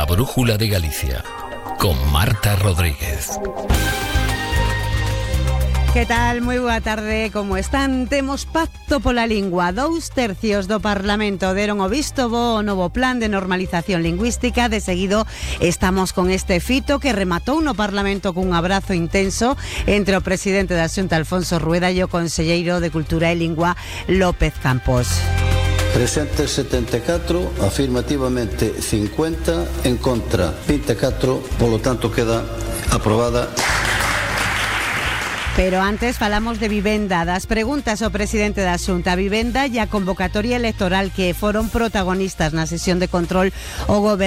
La Brújula de Galicia, con Marta Rodríguez. Que tal? Moi boa tarde, como están? Temos pacto pola lingua. 2/3 do Parlamento deron o visto bo ao novo plan de normalización lingüística. De seguido estamos con este fito que rematou no Parlamento cun abrazo intenso entre o presidente da Xunta, Alfonso Rueda, e o conselleiro de Cultura e Lingua, López Campos. Presentes 74, afirmativamente 50, en contra 24, polo tanto queda aprobada. Pero antes falamos de vivenda, das preguntas ao presidente da Xunta. Vivenda e a convocatoria electoral que foron protagonistas na sesión de control ao goberno